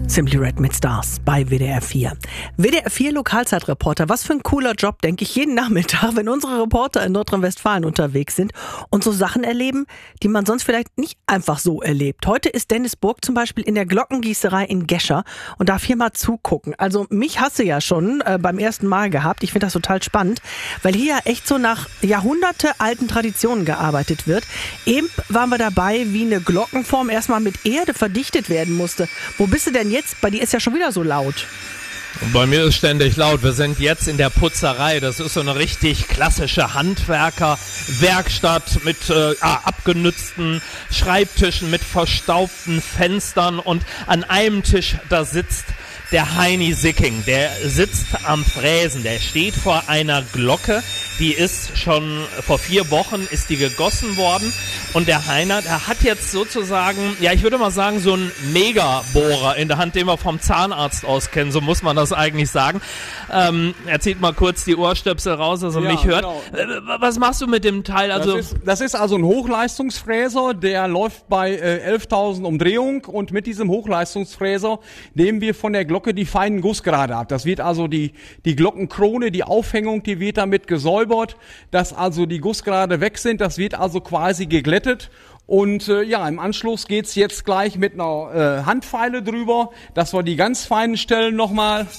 Simply Red mit Stars bei WDR 4. WDR 4 Lokalzeitreporter. Was für ein cooler Job, denke ich, jeden Nachmittag, wenn unsere Reporter in Nordrhein-Westfalen unterwegs sind und so Sachen erleben, die man sonst vielleicht nicht einfach so erlebt. Heute ist Dennis Burg zum Beispiel in der Glockengießerei in Gescher und darf hier mal zugucken. Also mich hast du ja schon beim ersten Mal gehabt. Ich finde das total spannend, weil hier ja echt so nach jahrhundertealten Traditionen gearbeitet wird. Eben waren wir dabei, wie eine Glockenform erstmal mit Erde verdichtet werden musste. Wo bist du denn jetzt? Bei dir ist ja schon wieder so laut. Bei mir ist ständig laut. Wir sind jetzt in der Putzerei. Das ist so eine richtig klassische Handwerkerwerkstatt mit abgenützten Schreibtischen, mit verstaubten Fenstern. Und an einem Tisch, da sitzt der Heini Sicking. Der sitzt am Fräsen. Der steht vor einer Glocke. Die ist schon vor 4 Wochen ist die gegossen worden. Und der Heiner, der hat jetzt sozusagen, ja, ich würde mal sagen, so einen Megabohrer in der Hand, den wir vom Zahnarzt aus kennen. So muss man das eigentlich sagen. Er zieht mal kurz die Ohrstöpsel raus, dass er mich hört. Genau. Was machst du mit dem Teil? Also das ist also ein Hochleistungsfräser, der läuft bei 11.000 Umdrehungen. Und mit diesem Hochleistungsfräser nehmen wir von der Glocke die feinen Gussgrade ab. Das wird also die Glockenkrone, die Aufhängung, die wird damit gesäubert, dass also die Gussgrade weg sind. Das wird also quasi geglättet. Und im Anschluss geht's jetzt gleich mit einer Handfeile drüber, dass wir die ganz feinen Stellen nochmal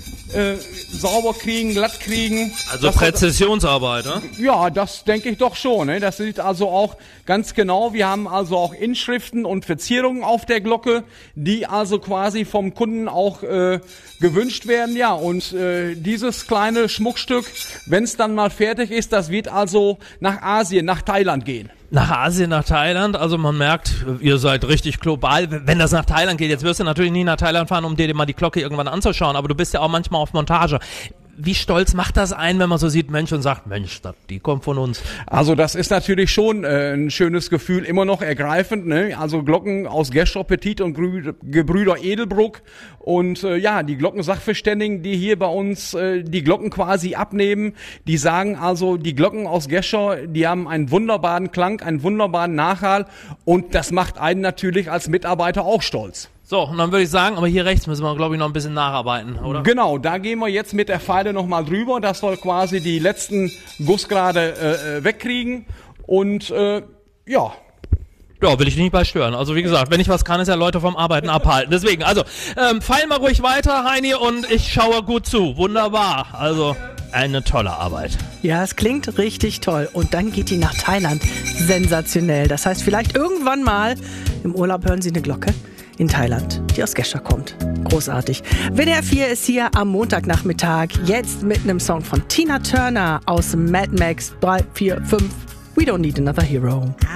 sauber kriegen, glatt kriegen. Also Präzisionsarbeit, ne? Ja, das denke ich doch schon. Ne? Das sieht also auch ganz genau. Wir haben also auch Inschriften und Verzierungen auf der Glocke, die also quasi vom Kunden auch gewünscht werden. Ja, und dieses kleine Schmuckstück, wenn es dann mal fertig ist, das wird also nach Asien, nach Thailand gehen. Nach Asien, nach Thailand, also man merkt, ihr seid richtig global. Wenn das nach Thailand geht, jetzt wirst du natürlich nie nach Thailand fahren, um dir mal die Glocke irgendwann anzuschauen, aber du bist ja auch manchmal auf Montage. Wie stolz macht das einen, wenn man so sieht, Mensch, und sagt, Mensch, die kommt von uns? Also das ist natürlich schon ein schönes Gefühl, immer noch ergreifend, ne? Also Glocken aus Gescher Petit und Gebrüder Edelbruck und die Glockensachverständigen, die hier bei uns die Glocken quasi abnehmen, die sagen also, die Glocken aus Gescher, die haben einen wunderbaren Klang, einen wunderbaren Nachhall und das macht einen natürlich als Mitarbeiter auch stolz. So, und dann würde ich sagen, aber hier rechts müssen wir, glaube ich, noch ein bisschen nacharbeiten, oder? Genau, da gehen wir jetzt mit der Feile nochmal drüber, dass wir quasi die letzten Gussgrade wegkriegen und Ja, will ich nicht bei stören. Also wie gesagt, wenn ich was kann, ist ja Leute vom Arbeiten abhalten. Deswegen, also, feilen wir ruhig weiter, Heini, und ich schaue gut zu. Wunderbar. Also, eine tolle Arbeit. Ja, es klingt richtig toll. Und dann geht die nach Thailand. Sensationell. Das heißt, vielleicht irgendwann mal im Urlaub hören Sie eine Glocke in Thailand, die aus Gescher kommt. Großartig. WDR 4 ist hier am Montagnachmittag, jetzt mit einem Song von Tina Turner aus Mad Max 3, 4, 5. We don't need another hero.